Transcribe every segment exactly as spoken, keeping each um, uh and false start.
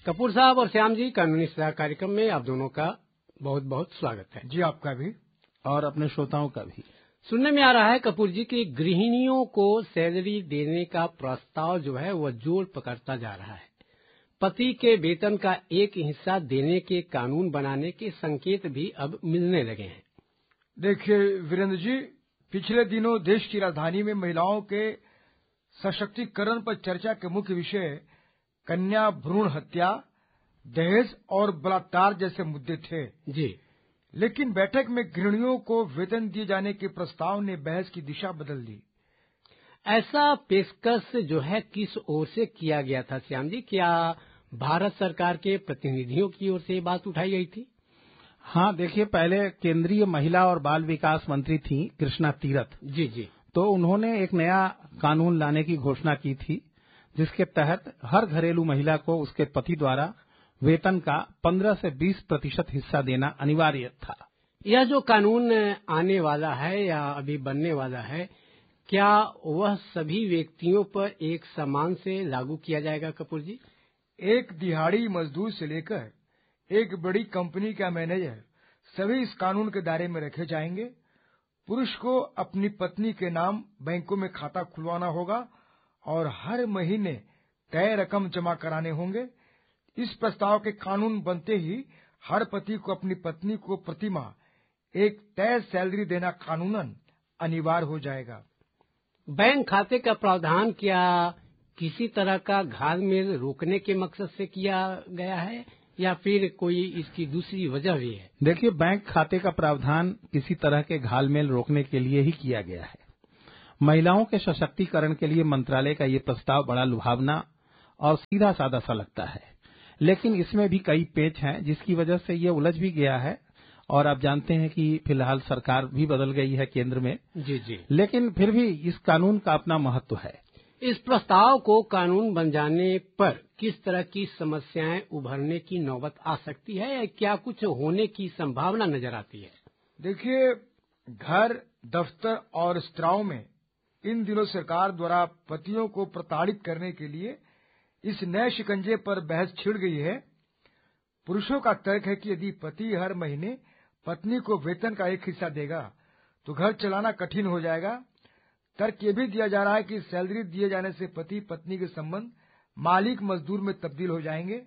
कपूर साहब और श्याम जी, कानूनी सलाह कार्यक्रम में आप दोनों का बहुत बहुत स्वागत है। जी, आपका भी और अपने श्रोताओं का भी। सुनने में आ रहा है कपूर जी की गृहिणियों को सैलरी देने का प्रस्ताव जो है वह जोर पकड़ता जा रहा है। पति के वेतन का एक हिस्सा देने के कानून बनाने के संकेत भी अब मिलने लगे हैं। देखिए वीरेंद्र जी, पिछले दिनों देश की राजधानी में महिलाओं के सशक्तिकरण पर चर्चा के मुख्य विषय कन्या भ्रूण हत्या, दहेज और बलात्कार जैसे मुद्दे थे। जी, लेकिन बैठक में गृहिणियों को वेतन दिए जाने के प्रस्ताव ने बहस की दिशा बदल दी। ऐसा पेशकश जो है किस ओर से किया गया था श्याम जी? क्या भारत सरकार के प्रतिनिधियों की ओर से ये बात उठाई गई थी? हाँ, देखिए, पहले केंद्रीय महिला और बाल विकास मंत्री थी कृष्णा तीरथ जी जी तो उन्होंने एक नया कानून लाने की घोषणा की थी, जिसके तहत हर घरेलू महिला को उसके पति द्वारा वेतन का पंद्रह से बीस प्रतिशत हिस्सा देना अनिवार्य था। यह जो कानून आने वाला है या अभी बनने वाला है, क्या वह सभी व्यक्तियों पर एक समान से लागू किया जाएगा कपूर जी? एक दिहाड़ी मजदूर से लेकर एक बड़ी कंपनी का मैनेजर सभी इस कानून के दायरे में रखे जाएंगे। पुरुष को अपनी पत्नी के नाम बैंकों में खाता खुलवाना होगा और हर महीने तय रकम जमा कराने होंगे। इस प्रस्ताव के कानून बनते ही हर पति को अपनी पत्नी को प्रतिमाह एक तय सैलरी देना कानूनन अनिवार्य हो जाएगा। बैंक खाते का प्रावधान क्या किसी तरह का घालमेल रोकने के मकसद से किया गया है या फिर कोई इसकी दूसरी वजह भी है? देखिए, बैंक खाते का प्रावधान किसी तरह के घालमेल रोकने के लिए ही किया गया है। महिलाओं के सशक्तिकरण के लिए मंत्रालय का ये प्रस्ताव बड़ा लुभावना और सीधा साधा सा लगता है, लेकिन इसमें भी कई पेच हैं जिसकी वजह से ये उलझ भी गया है। और आप जानते हैं कि फिलहाल सरकार भी बदल गई है केंद्र में। जी जी लेकिन फिर भी इस कानून का अपना महत्व है। इस प्रस्ताव को कानून बन जाने पर किस तरह की समस्याएं उभरने की नौबत आ सकती है या क्या कुछ होने की संभावना नजर आती है? देखिए, घर, दफ्तर और रेस्तराओं में इन दिनों सरकार द्वारा पतियों को प्रताड़ित करने के लिए इस नए शिकंजे पर बहस छिड़ गई है। पुरुषों का तर्क है कि यदि पति हर महीने पत्नी को वेतन का एक हिस्सा देगा तो घर चलाना कठिन हो जाएगा। तर्क ये भी दिया जा रहा है कि सैलरी दिए जाने से पति पत्नी के संबंध मालिक मजदूर में तब्दील हो जाएंगे।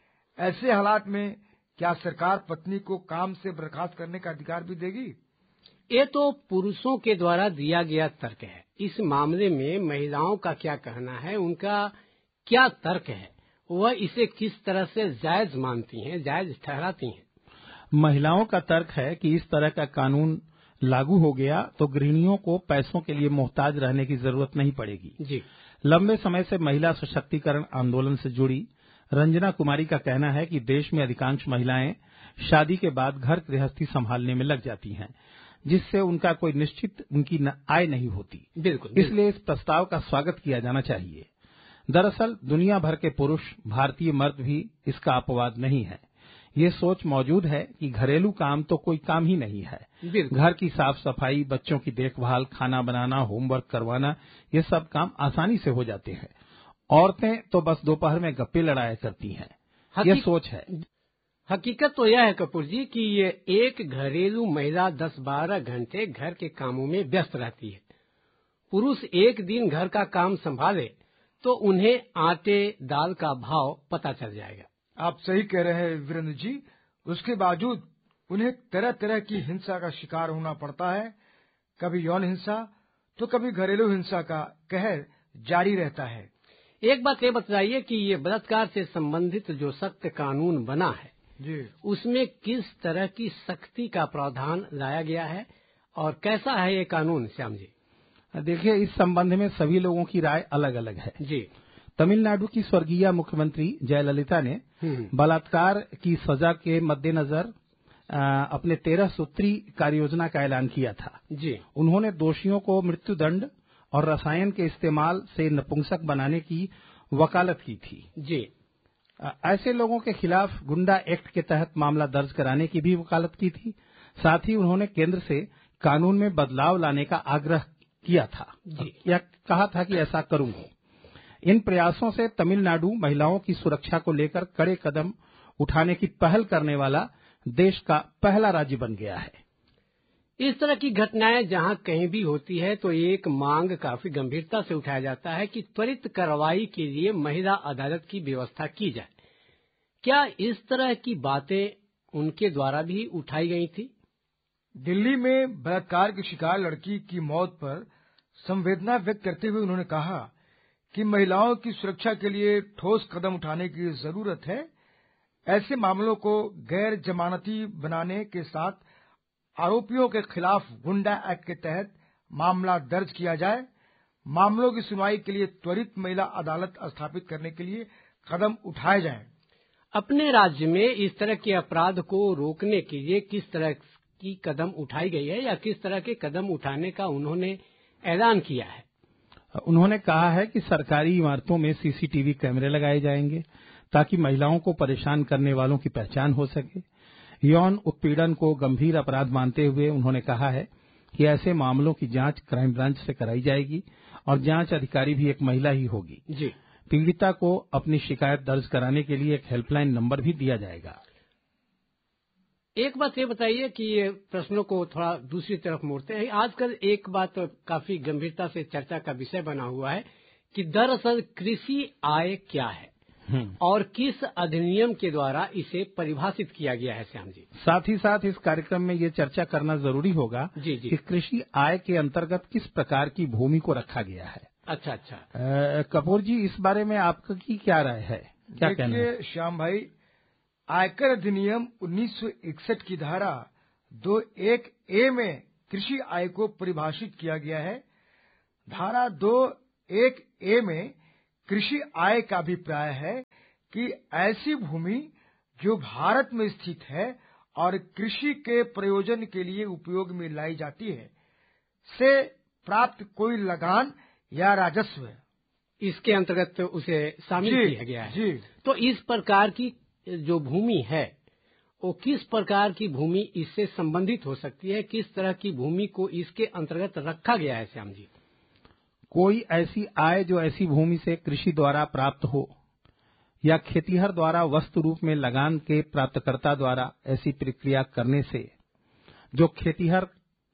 ऐसे हालात में क्या सरकार पत्नी को काम से बर्खास्त करने का अधिकार भी देगी? ये तो पुरुषों के द्वारा दिया गया तर्क है। इस मामले में महिलाओं का क्या कहना है, उनका क्या तर्क है, वह इसे किस तरह से जायज मानती हैं, जायज ठहराती हैं? महिलाओं का तर्क है कि इस तरह का कानून लागू हो गया तो गृहिणियों को पैसों के लिए मोहताज रहने की जरूरत नहीं पड़ेगी। जी, लंबे समय से महिला सशक्तिकरण आंदोलन से जुड़ी रंजना कुमारी का कहना है कि देश में अधिकांश महिलाएं शादी के बाद घर गृहस्थी संभालने में लग जाती हैं, जिससे उनका कोई निश्चित उनकी आय नहीं होती। बिल्कुल, इसलिए इस प्रस्ताव का स्वागत किया जाना चाहिए। दरअसल दुनिया भर के पुरुष, भारतीय मर्द भी इसका अपवाद नहीं है। ये सोच मौजूद है कि घरेलू काम तो कोई काम ही नहीं है। घर की साफ सफाई, बच्चों की देखभाल, खाना बनाना, होमवर्क करवाना, ये सब काम आसानी से हो जाते हैं। औरतें तो बस दोपहर में गप्पे लड़ाया करती हैं। ये सोच है। हकीकत तो यह है कपूर जी कि ये एक घरेलू महिला दस बारह घंटे घर के कामों में व्यस्त रहती है। पुरुष एक दिन घर का काम संभाले तो उन्हें आटे दाल का भाव पता चल जाएगा। आप सही कह रहे हैं वीरेंद्र जी। उसके बावजूद उन्हें तरह तरह की हिंसा का शिकार होना पड़ता है। कभी यौन हिंसा तो कभी घरेलू हिंसा का कहर जारी रहता है। एक बात ये बताइए कि ये बलात्कार से संबंधित जो सख्त कानून बना है जी, उसमें किस तरह की सख्ती का प्रावधान लाया गया है और कैसा है ये कानून श्याम जी? देखिए, इस संबंध में सभी लोगों की राय अलग अलग है। जी, तमिलनाडु की स्वर्गीय मुख्यमंत्री जयललिता ने बलात्कार की सजा के मद्देनजर अपने तेरह सूत्री कार्य योजना का ऐलान किया था। जी, उन्होंने दोषियों को मृत्युदंड और रसायन के इस्तेमाल से नपुंसक बनाने की वकालत की थी। जी, ऐसे लोगों के खिलाफ गुंडा एक्ट के तहत मामला दर्ज कराने की भी वकालत की थी। साथ ही उन्होंने केंद्र से कानून में बदलाव लाने का आग्रह किया था। जी, या कहा था कि ऐसा करूंगा। इन प्रयासों से तमिलनाडु महिलाओं की सुरक्षा को लेकर कड़े कदम उठाने की पहल करने वाला देश का पहला राज्य बन गया है। इस तरह की घटनाएं जहां कहीं भी होती है तो एक मांग काफी गंभीरता से उठाया जाता है कि त्वरित कार्रवाई के लिए महिला अदालत की व्यवस्था की जाए। क्या इस तरह की बातें उनके द्वारा भी उठाई गई थी? दिल्ली में बलात्कार की शिकार लड़की की मौत पर संवेदना व्यक्त करते हुए उन्होंने कहा कि महिलाओं की सुरक्षा के लिए ठोस कदम उठाने की जरूरत है। ऐसे मामलों को गैर जमानती बनाने के साथ आरोपियों के खिलाफ गुंडा एक्ट के तहत मामला दर्ज किया जाए। मामलों की सुनवाई के लिए त्वरित महिला अदालत स्थापित करने के लिए कदम उठाए जाएं। अपने राज्य में इस तरह के अपराध को रोकने के लिए किस तरह की कदम उठाई गई है या किस तरह के कदम उठाने का उन्होंने ऐलान किया है? उन्होंने कहा है कि सरकारी इमारतों में सीसीटीवी कैमरे लगाए जाएंगे ताकि महिलाओं को परेशान करने वालों की पहचान हो सके। यौन उत्पीड़न को गंभीर अपराध मानते हुए उन्होंने कहा है कि ऐसे मामलों की जांच क्राइम ब्रांच से कराई जाएगी और जांच अधिकारी भी एक महिला ही होगी। जी। पीड़िता को अपनी शिकायत दर्ज कराने के लिए एक हेल्पलाइन नंबर भी दिया जाएगा। एक बात ये बताइए कि ये प्रश्नों को थोड़ा दूसरी तरफ मोड़ते हैं। आजकल एक बात काफी गंभीरता से चर्चा का विषय बना हुआ है कि दरअसल कृषि आय क्या है और किस अधिनियम के द्वारा इसे परिभाषित किया गया है। श्याम जी, साथ ही साथ इस कार्यक्रम में ये चर्चा करना जरूरी होगा जी जी। कि कृषि आय के अंतर्गत किस प्रकार की भूमि को रखा गया है। अच्छा अच्छा। कपूर जी, इस बारे में आपकी क्या राय है, क्या कहना है? श्याम भाई, आयकर अधिनियम उन्नीस सौ इकसठ की धारा दो एक ए में कृषि आय को परिभाषित किया गया है। धारा दो एक ए में कृषि आय का अभिप्राय है कि ऐसी भूमि जो भारत में स्थित है और कृषि के प्रयोजन के लिए उपयोग में लाई जाती है से प्राप्त कोई लगान या राजस्व इसके अंतर्गत उसे शामिल किया गया है। जी। तो इस प्रकार की जो भूमि है वो किस प्रकार की भूमि इससे संबंधित हो सकती है? किस तरह की भूमि को इसके अंतर्गत रखा गया है? श्याम जी, कोई ऐसी आय जो ऐसी भूमि से कृषि द्वारा प्राप्त हो या खेतीहर द्वारा वस्तु रूप में लगान के प्राप्तकर्ता द्वारा ऐसी प्रक्रिया करने से जो खेतीहर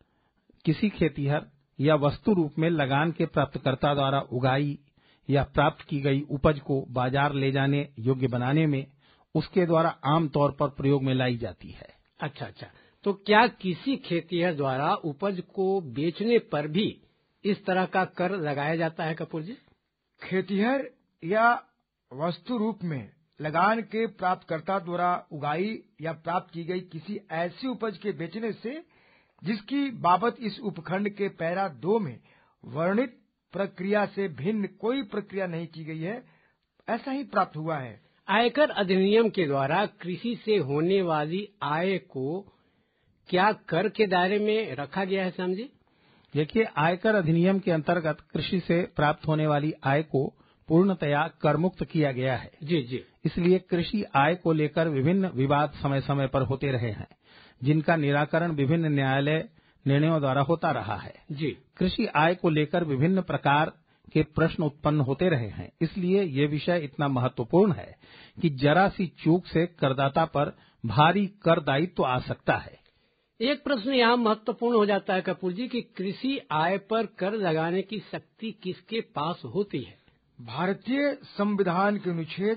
किसी खेतीहर या वस्तु रूप में लगान के प्राप्तकर्ता द्वारा उगाई या प्राप्त की गई उपज को बाजार ले जाने योग्य बनाने में उसके द्वारा आमतौर पर प्रयोग में लाई जाती है। अच्छा अच्छा। तो क्या किसी खेतीहर द्वारा उपज को बेचने पर भी इस तरह का कर लगाया जाता है कपूर जी? खेतीहर या वस्तु रूप में लगान के प्राप्तकर्ता द्वारा उगाई या प्राप्त की गई किसी ऐसी उपज के बेचने से जिसकी बाबत इस उपखंड के पैरा दो में वर्णित प्रक्रिया से भिन्न कोई प्रक्रिया नहीं की गई है, ऐसा ही प्राप्त हुआ है। आयकर अधिनियम के द्वारा कृषि से होने वाली आय को क्या कर के दायरे में रखा गया है? श्याम जी, देखिए, आयकर अधिनियम के अंतर्गत कृषि से प्राप्त होने वाली आय को पूर्णतया कर मुक्त किया गया है। जी जी। इसलिए कृषि आय को लेकर विभिन्न विवाद समय समय पर होते रहे हैं, जिनका निराकरण विभिन्न न्यायालय निर्णयों द्वारा होता रहा है। जी। कृषि आय को लेकर विभिन्न प्रकार के प्रश्न उत्पन्न होते रहे हैं। इसलिए ये विषय इतना महत्वपूर्ण है कि जरा सी चूक से करदाता पर भारी कर दायित्व आ सकता है। एक प्रश्न यहाँ महत्वपूर्ण हो जाता है कपूर जी कि कृषि आय पर कर लगाने की शक्ति किसके पास होती है? भारतीय संविधान के अनुच्छेद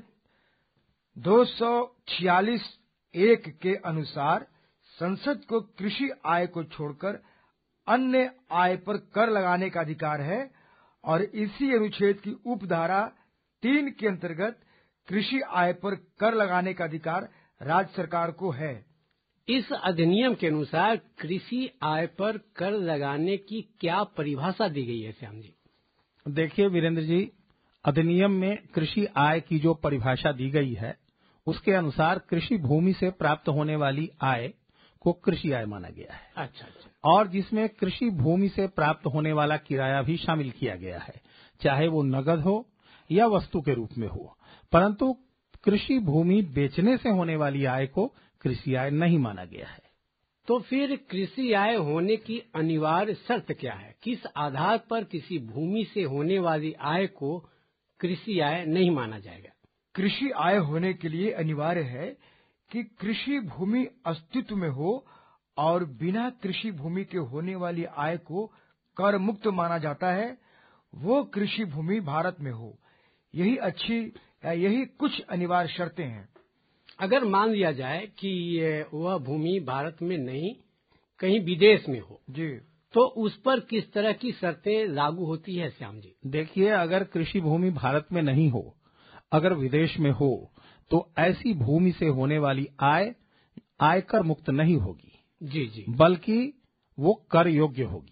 दो सौ छियालीस एक के अनुसार संसद को कृषि आय को छोड़कर अन्य आय पर कर लगाने का अधिकार है और इसी अनुच्छेद की उपधारा तीन के अंतर्गत कृषि आय पर कर लगाने का अधिकार राज्य सरकार को है। इस अधिनियम के अनुसार कृषि आय पर कर लगाने की क्या परिभाषा दी गई है? श्याम जी, देखिए वीरेंद्र जी, अधिनियम में कृषि आय की जो परिभाषा दी गई है उसके अनुसार कृषि भूमि से प्राप्त होने वाली आय को कृषि आय माना गया है। अच्छा अच्छा। और जिसमें कृषि भूमि से प्राप्त होने वाला किराया भी शामिल किया गया है, चाहे वो नगद हो या वस्तु के रूप में हो, परंतु कृषि भूमि बेचने से होने वाली आय को कृषि आय नहीं माना गया है। तो फिर कृषि आय होने की अनिवार्य शर्त क्या है? किस आधार पर किसी भूमि से होने वाली आय को कृषि आय नहीं माना जाएगा। कृषि आय होने के लिए अनिवार्य है कि कृषि भूमि अस्तित्व में हो और बिना कृषि भूमि के होने वाली आय को कर मुक्त माना जाता है, वो कृषि भूमि भारत में हो। यही अच्छी या यही कुछ अनिवार्य शर्तें हैं। अगर मान लिया जाए कि वह भूमि भारत में नहीं कहीं विदेश में हो जी, तो उस पर किस तरह की शर्तें लागू होती है श्याम जी? देखिए, अगर कृषि भूमि भारत में नहीं हो, अगर विदेश में हो, तो ऐसी भूमि से होने वाली आय आयकर मुक्त नहीं होगी। जी जी, बल्कि वो कर योग्य होगी।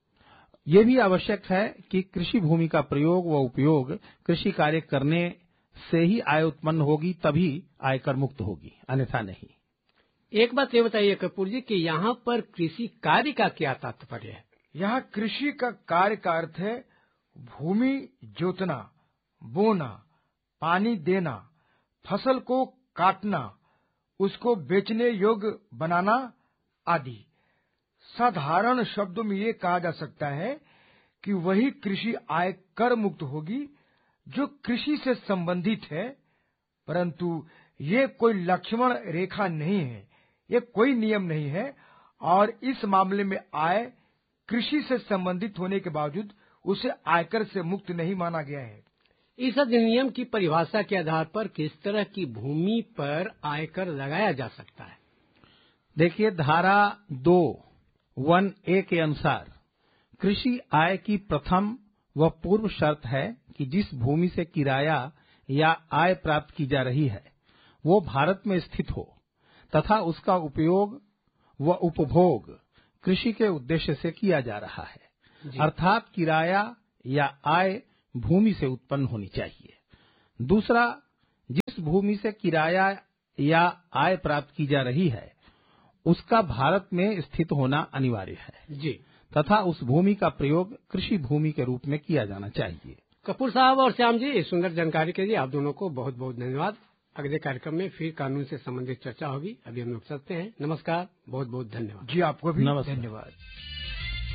ये भी आवश्यक है कि कृषि भूमि का प्रयोग व उपयोग कृषि कार्य करने से ही आय उत्पन्न होगी, तभी आयकर मुक्त होगी, अन्यथा नहीं। एक बात ये बताइए कपूर जी कि यहाँ पर कृषि कार्य का क्या तात्पर्य है? यहाँ कृषि का कार्य का अर्थ है भूमि जोतना, बोना, पानी देना, फसल को काटना, उसको बेचने योग्य बनाना आदि। साधारण शब्दों में ये कहा जा सकता है कि वही कृषि आय कर मुक्त होगी जो कृषि से संबंधित है, परंतु ये कोई लक्ष्मण रेखा नहीं है, ये कोई नियम नहीं है, और इस मामले में आय कृषि से संबंधित होने के बावजूद उसे आयकर से मुक्त नहीं माना गया है। इस अधिनियम की परिभाषा के आधार पर किस तरह की भूमि पर आयकर लगाया जा सकता है? देखिए, धारा दो वन ए के अनुसार कृषि आय की प्रथम व पूर्व शर्त है कि जिस भूमि से किराया या आय प्राप्त की जा रही है वो भारत में स्थित हो तथा उसका उपयोग व उपभोग कृषि के उद्देश्य से किया जा रहा है, अर्थात किराया या आय भूमि से उत्पन्न होनी चाहिए। दूसरा, जिस भूमि से किराया या आय प्राप्त की जा रही है उसका भारत में स्थित होना अनिवार्य है जी, तथा उस भूमि का प्रयोग कृषि भूमि के रूप में किया जाना चाहिए। कपूर साहब और श्याम जी, इस सुंदर जानकारी के लिए आप दोनों को बहुत बहुत धन्यवाद। अगले कार्यक्रम में फिर कानून से संबंधित चर्चा होगी। अभी हम लोग चलते हैं। नमस्कार, बहुत बहुत धन्यवाद। जी, आपको भी नमस्कार। धन्यवाद।